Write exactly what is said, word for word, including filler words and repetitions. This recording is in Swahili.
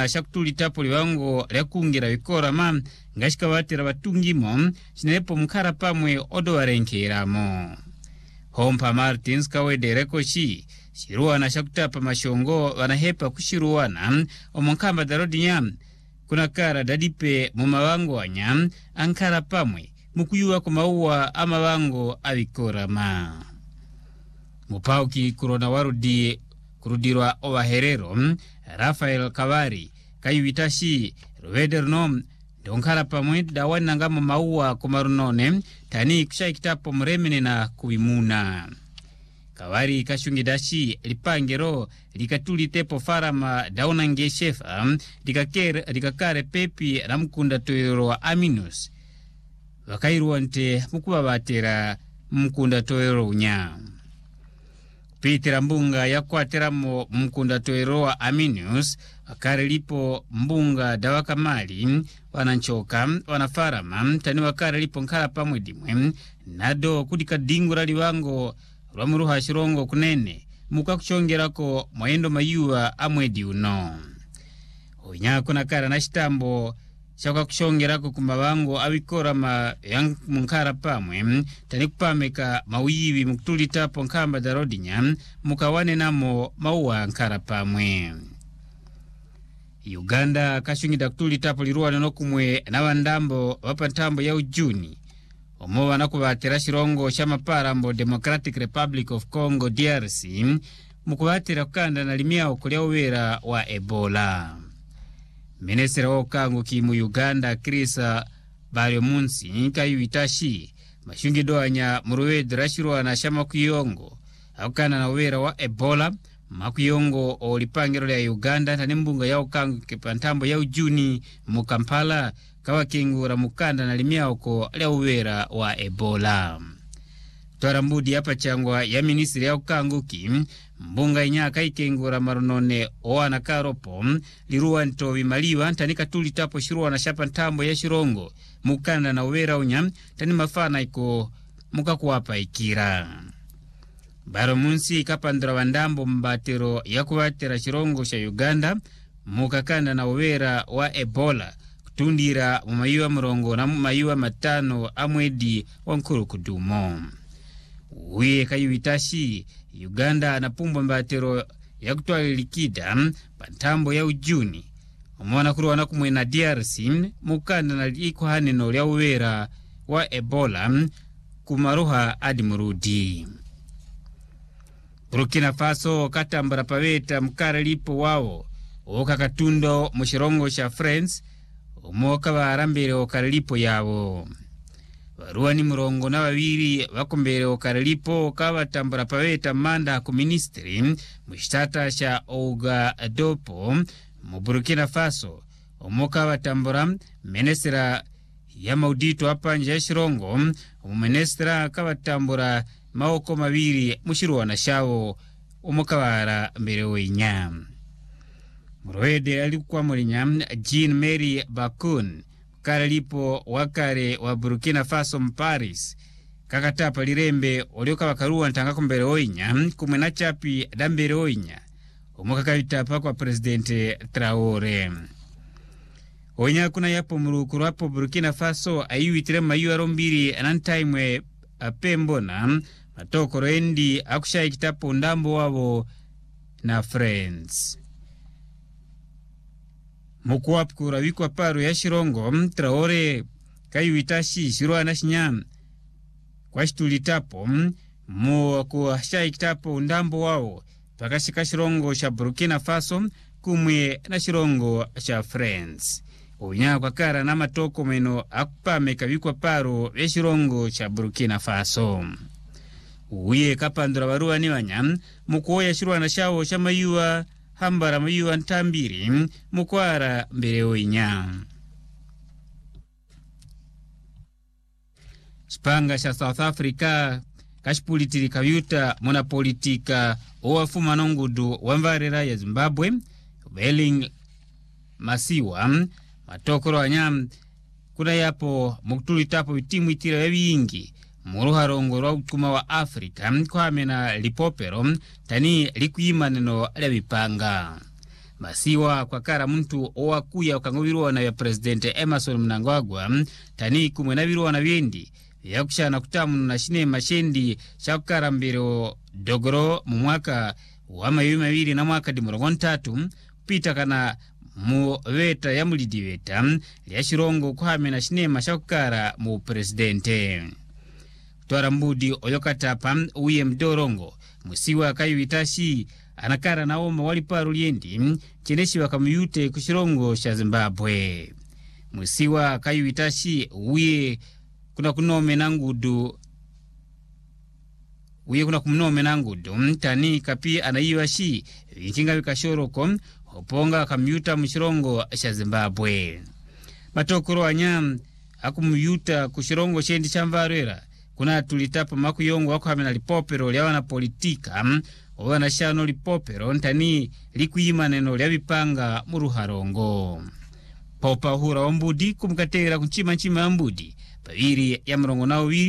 na shakutulitapo liwango lya kungira bikorama ngashika batera batungimo chinepo mukara pamwe odo warenkeramo. Hompa Martins kawedereko shi shiruwana shakutapa mashongo wanahepa kushiruwana omunkamba darodinya kuna kara dadipe mumawango wanya ankara pamwe mukuyuwa kumauwa amawango abikorama. Mupauki kurona warudi kurudirwa owaherero Rafael Kavari kayuitashi Ruwedernom donkara pamwe dawana ngamo mauwa kumarunone tani kushaikitapo mremene na kuimuna. Kavari kashungidashi lipangero likatulitepo farama dauna ngeshefa likakare pepi ramkunda toero wa Aminus wakairuante mukuba batera mkunda toero unya. Pitira mbunga ya kuateramo mkunda toero wa Aminus wakare lipo mbunga dawakamali wananchoka wanafarama tani wakare lipo nkara pamwe dimwe nado kudika dingura liwango Rwamuruha shirongo kunene muka kuchongerako mwaendo mayuwa amwedi uno. Unya kuna kara na shitambo shaka kuchongerako kumawango abikorama yang munkara pamwe tani kupameka mawiwi mkutulitapo nkamba darodinya muka wane namo mauwa nkara pamwe. Uganda kashungida kutulitapo liruwa nokumwe na wandambo wapantambo ya ujuni omowa nakubatera shirongo shamaparambo Democratic Republic of Congo D R C mukubatera kukanda na limia okulya uwera wa Ebola. Minisitiri wokangu kimu Uganda Chris Baryomunsi kayuitashi mashungidoanya muruwedera shirwana shamakuyongo akukanda na uwera wa Ebola makuyongo olipangiro ya Uganda tani mbunga ya okangu kipantambo ya ujuni mukampala kawa kingura mukanda na limia oko lya uwera wa Ebola. Twara mbudi hapa changwa ya minisitiri ya ukanguki mbunga inyaka ikingura marunone oana karopo liruwa ntowi maliwa tani katulitapo shiruwa na shapa ntambo ya shirongo mukanda na uwera unya tani mafana iko muka kuwapa ikira. Baryomunsi kapandura wandambo mbatero ya kuwatera shirongo sha Uganda mukakanda na uwera wa Ebola tundira mumayuwa murongo na mumayuwa matano amwedi wankuru kudumo. Uye kayuitashi Uganda na pumbo mbatero ya kutwali likida pantambo ya ujuni umwana kuruwa kumwe na D R C mukanda na liko haneno ya uwera wa Ebola kumaruha adi murudi. Burkina Faso katambara paveta mkara lipo wao oka katundo mushirongo sha France umoka barambere okaralipo yabo. Baruani murongo na babiri bakombere okaralipo kabatambura paveta manda ku ministry mushtata sha Ouagadougou mu Burkina Faso umoka batambura ministra ya maudito hapa nje shirongo umuministra kabatambura maoko mabiri mushirwana shawo umoka bara mbere wenya. Muroede alikuwa mulinya Jean Mary Bakun karalipo wakare wa Burkina Faso Paris kakatapa lirembe olioka wakaruwa ntanga kumbere oinya kumwe na chapi dambere oinya umoka kawitapa kwa Presidente Traore. Oinya kuna yapo murukuru hapo Burkina Faso ayuitire mayu arombiri anantaimwe apembona matokoro endi akusha kitapo ndambo wabo na friends. Mukuwapkura wikwa paru ya shirongo Traore kayuitashi shirwa na shinyam kwa shitulitapo mu kuwasha kitapo ndambo wao pakashika shirongo sha Burkina Faso kumwe na shirongo sha friends. Unya kwa kara na matoko meno akupameka wikwa paru ya shirongo sha Burkina Faso. Uye kapandura barua ni wanyam mukuoya shirwa na shawo sha mayuwa hambara mayuwa ntambiri mukwara mbere oinya. Spanga sha South Africa kashipulitiri kavyuta muna politika owafuma nongudu wamvarera ya Zimbabwe Welling Masiwa matokoro anyam kuna yapo mukutulitapo vitimu itira yabingi muruha rongo rwa ukuma wa Afrika kwa mena lipopero tani likuima neno labipanga. masiwa kwa kara muntu owakuya ukangubiruwa na ya Presidente Emerson Mnangagwa tani kumwe na biruwa na biendi ya kushana kutamu na shine mashendi shakukara mbiro dogoro mu mwaka wa mayumi mawili na mwaka di murongo ntatu pita kana mu veta ya mulidi veta ya shirongo kuhame na shine mashakukara mu Presidente Twara mbudi oyokatapa uye mdorongo musiwa kayuitashi anakara na oma waliparu liendi cheneshi wakamuyute kushirongo sha Zimbabwe. Musiwa kayuitashi uye kuna kunome nangudu uye kuna kumunome nangudu tani kapi anaiwashi vinchinga vikashoroko hoponga kamuyuta mushirongo sha Zimbabwe. Matokoro anya akumuyuta kushirongo shendi chamvarera kuna tulitapo makuyongo wako hamena lipopero lya wana politika wana shano lipopero ntani likuima neno lya vipanga muruharongo. Popa hura wambudi kumkatera kuchima nchima mbudi paviri ya mrongo na uwiri